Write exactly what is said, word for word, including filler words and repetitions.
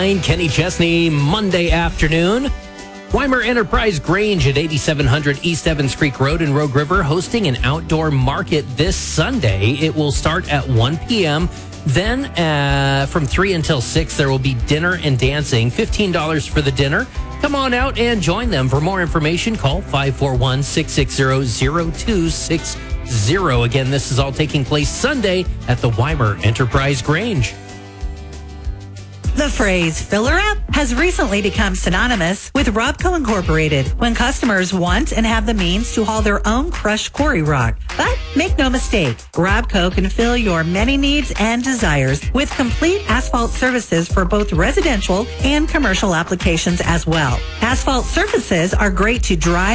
Kenny Chesney, Monday afternoon. Weimer Enterprise Grange at eighty-seven hundred East Evans Creek Road in Rogue River hosting an outdoor market this Sunday. It will start at one p.m. Then uh, from three until six, there will be dinner and dancing. fifteen dollars for the dinner. Come on out and join them. For more information, call five four one, six six zero, zero two six zero. Again, this is all taking place Sunday at the Weimer Enterprise Grange. The phrase filler up has recently become synonymous with Robco Incorporated when customers want and have the means to haul their own crushed quarry rock. But make no mistake, Robco can fill your many needs and desires with complete asphalt services for both residential and commercial applications as well. Asphalt surfaces are great to dry